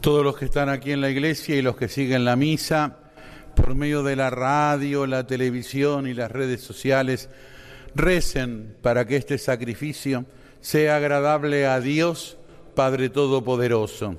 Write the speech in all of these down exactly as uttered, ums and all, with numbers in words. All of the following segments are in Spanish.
Todos los que están aquí en la iglesia y los que siguen la misa, por medio de la radio, la televisión y las redes sociales, recen para que este sacrificio sea agradable a Dios, Padre Todopoderoso.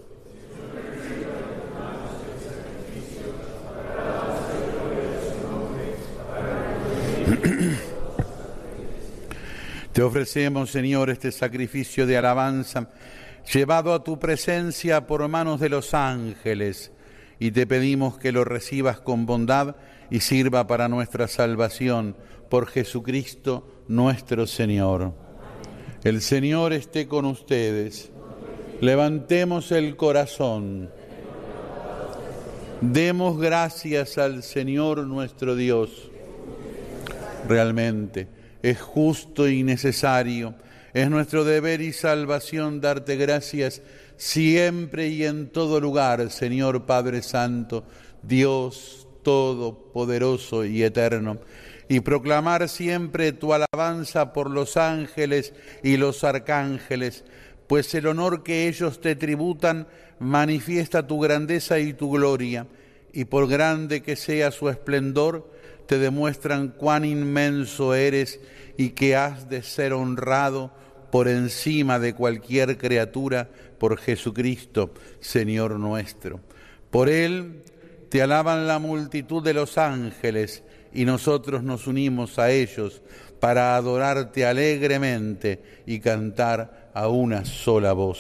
Te ofrecemos, Señor, este sacrificio de alabanza, llevado a tu presencia por manos de los ángeles, y te pedimos que lo recibas con bondad y sirva para nuestra salvación, por Jesucristo nuestro Señor. El Señor esté con ustedes. Levantemos el corazón. Demos gracias al Señor nuestro Dios. Realmente es justo y necesario, es nuestro deber y salvación darte gracias siempre y en todo lugar, Señor Padre Santo, Dios Todopoderoso y Eterno, y proclamar siempre tu alabanza por los ángeles y los arcángeles, pues el honor que ellos te tributan manifiesta tu grandeza y tu gloria, y por grande que sea su esplendor, te demuestran cuán inmenso eres y que has de ser honrado por encima de cualquier criatura por Jesucristo, Señor nuestro. Por Él te alaban la multitud de los ángeles y nosotros nos unimos a ellos para adorarte alegremente y cantar a una sola voz.